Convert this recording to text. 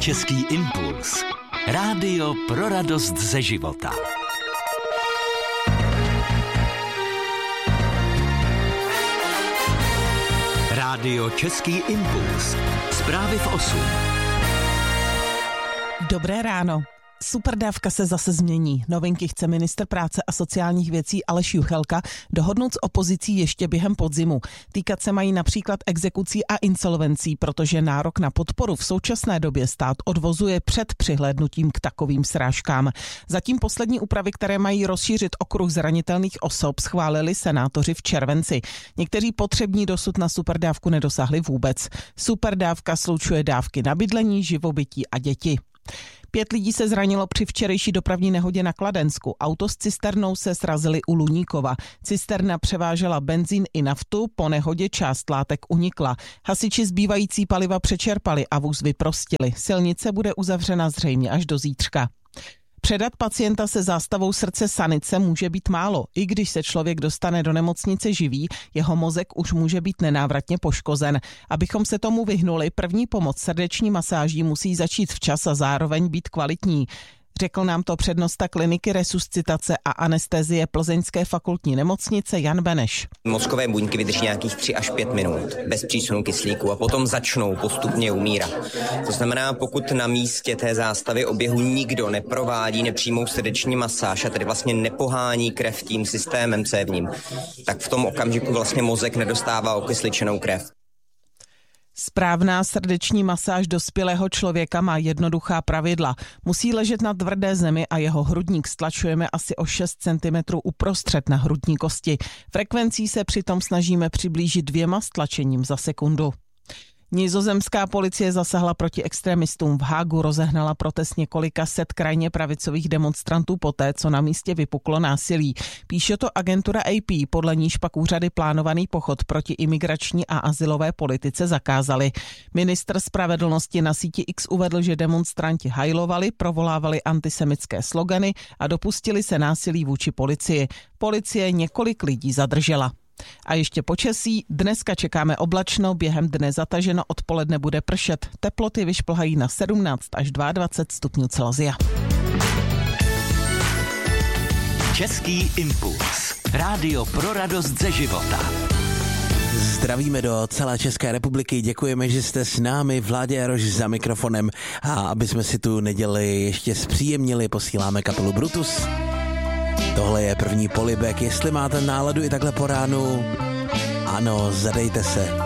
Český impuls. Rádio pro radost ze života. Rádio Český impuls. Zprávy v 8. Dobré ráno. Superdávka se zase změní. Novinky chce ministr práce a sociálních věcí Aleš Juchelka dohodnout s opozicí ještě během podzimu. Týkat se mají například exekucí a insolvencí, protože nárok na podporu v současné době stát odvozuje před přihlédnutím k takovým srážkám. Zatím poslední úpravy, které mají rozšířit okruh zranitelných osob, schválili senátoři v červenci. Někteří potřební dosud na superdávku nedosáhli vůbec. Superdávka slučuje dávky na bydlení, živobytí a děti. 5 lidí se zranilo při včerejší dopravní nehodě na Kladensku. Auto s cisternou se srazily u Luníkova. Cisterna převážela benzín i naftu, po nehodě část látek unikla. Hasiči zbývající paliva přečerpali a vůz vyprostili. Silnice bude uzavřena zřejmě až do zítřka. Předat pacienta se zástavou srdce sanice může být málo. I když se člověk dostane do nemocnice živý, jeho mozek už může být nenávratně poškozen. Abychom se tomu vyhnuli, první pomoc srdeční masáží musí začít včas a zároveň být kvalitní. Řekl nám to přednosta kliniky resuscitace a anestezie Plzeňské fakultní nemocnice Jan Beneš. Mozkové buňky vydrží nějakých 3 až 5 minut bez přísunu kyslíku a potom začnou postupně umírat. To znamená, pokud na místě té zástavy oběhu nikdo neprovádí nepřímou srdeční masáž a tedy vlastně nepohání krev tím systémem cévním, tak v tom okamžiku vlastně mozek nedostává okysličenou krev. Správná srdeční masáž dospělého člověka má jednoduchá pravidla. Musí ležet na tvrdé zemi a jeho hrudník stlačujeme asi o 6 cm uprostřed na hrudní kosti. Frekvencí se přitom snažíme přiblížit 2 stlačením za sekundu. Nizozemská policie zasahla proti extremistům. V Hágu rozehnala protest několika set krajně pravicových demonstrantů poté, co na místě vypuklo násilí. Píše to agentura AP, podle níž pak úřady plánovaný pochod proti imigrační a azylové politice zakázaly. Ministr spravedlnosti na síti X uvedl, že demonstranti hajlovali, provolávali antisemitské slogany a dopustili se násilí vůči policii. Policie několik lidí zadržela. A ještě počasí, dneska čekáme oblačno, během dne zataženo, odpoledne bude pršet. Teploty vyšplhají na 17 až 22 stupňů Celsia. Český impuls. Rádio pro radost ze života. Zdravíme do celé České republiky, děkujeme, že jste s námi, Vláďa Jaroš za mikrofonem, a aby jsme si tu neděli ještě zpříjemnili, posíláme kapelu Brutus. Tohle je první polibek, jestli máte náladu i takhle po ránu, ano, zadejte se.